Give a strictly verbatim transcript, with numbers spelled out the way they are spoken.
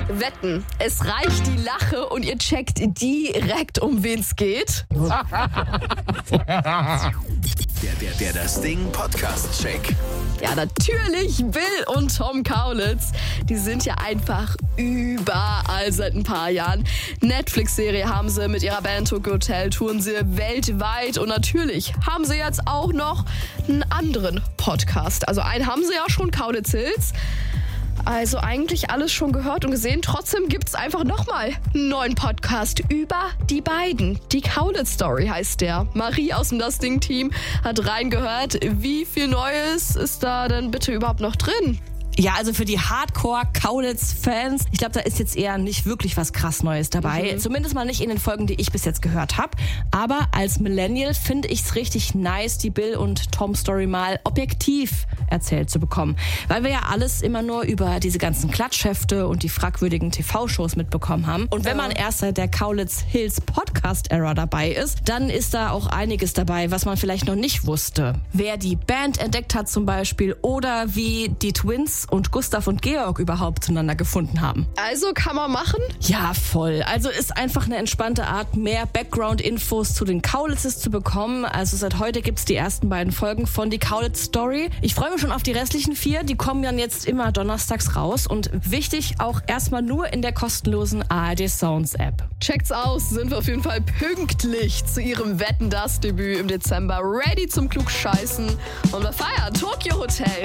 Wetten, es reicht die Lache und ihr checkt direkt, um wen es geht. Der, der, der, das Ding Podcast-Check. Ja, natürlich Bill und Tom Kaulitz. Die sind ja einfach überall seit ein paar Jahren. Netflix-Serie haben sie mit ihrer Band Tokyo Hotel, touren sie weltweit. Und natürlich haben sie jetzt auch noch einen anderen Podcast. Also einen haben sie ja schon, Kaulitz Hills. Also eigentlich alles schon gehört und gesehen. Trotzdem gibt's einfach nochmal einen neuen Podcast über die beiden. Die Kaulitz Story heißt der. Marie aus dem Das Ding-Team hat reingehört. Wie viel Neues ist da denn bitte überhaupt noch drin? Ja, also für die Hardcore-Kaulitz-Fans, ich glaube, da ist jetzt eher nicht wirklich was krass Neues dabei. Mhm. Zumindest mal nicht in den Folgen, die ich bis jetzt gehört habe. Aber als Millennial finde ich es richtig nice, die Bill und Tom Story mal objektiv erzählt zu bekommen. Weil wir ja alles immer nur über diese ganzen Klatschhefte und die fragwürdigen T V-Shows mitbekommen haben. Und wenn man erst seit der Kaulitz Hills Podcast-Era dabei ist, dann ist da auch einiges dabei, was man vielleicht noch nicht wusste. Wer die Band entdeckt hat zum Beispiel oder wie die Twins und Gustav und Georg überhaupt zueinander gefunden haben. Also kann man machen? Ja, voll. Also ist einfach eine entspannte Art, mehr Background-Infos zu den Kaulitzes zu bekommen. Also seit heute gibt's die ersten beiden Folgen von die Kaulitz Story. Ich freue mich schon auf die restlichen vier. Die kommen dann jetzt immer donnerstags raus. Und wichtig, auch erstmal nur in der kostenlosen A R D Sounds App. Checkt's aus, sind wir auf jeden Fall pünktlich zu ihrem Wetten, das Debüt im Dezember. Ready zum Klugscheißen. Und wir feiern Tokyo Hotel.